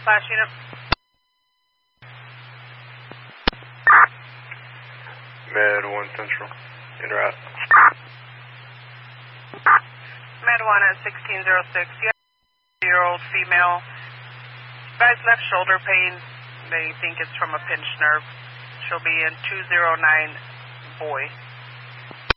Flash unit. Med 1 Central. Interact. Med 1 at 1606. Year-old female. Guy's left shoulder pain. They think it's from a pinched nerve. She'll be in 209 boy.